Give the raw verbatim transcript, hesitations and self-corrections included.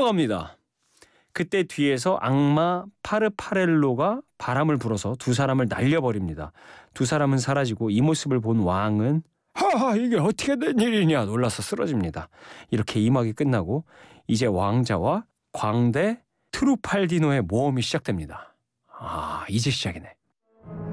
넘어갑니다. 그때 뒤에서 악마 파르파렐로가 바람을 불어서 두 사람을 날려버립니다. 두 사람은 사라지고 이 모습을 본 왕은 하하 이게 어떻게 된 일이냐 놀라서 쓰러집니다. 이렇게 이 막이 끝나고 이제 왕자와 광대 트루팔디노의 모험이 시작됩니다. 아 이제 시작이네.